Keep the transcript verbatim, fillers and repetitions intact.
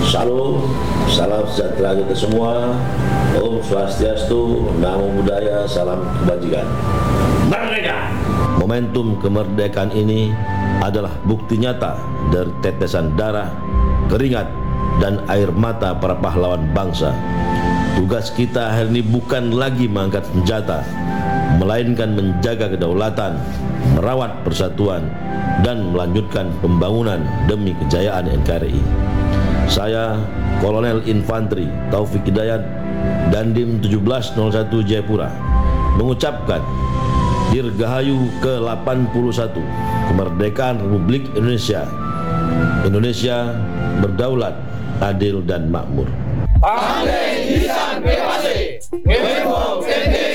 Salam, salam sejahtera kita semua. Om Swastiastu, Namo Buddhaya, salam kebajikan. Merdeka! Momentum kemerdekaan ini adalah bukti nyata dari tetesan darah, keringat, dan air mata para pahlawan bangsa. Tugas kita hari ini bukan lagi mengangkat senjata, melainkan menjaga kedaulatan, merawat persatuan, dan melanjutkan pembangunan demi kejayaan N K R I. Saya, Kolonel Infantri Taufik Hidayat, Dandim tujuh belas nol satu Jayapura, mengucapkan Dirgahayu ke delapan puluh satu Kemerdekaan Republik Indonesia. Indonesia berdaulat, adil, dan makmur. Pandai, lisan, bebas,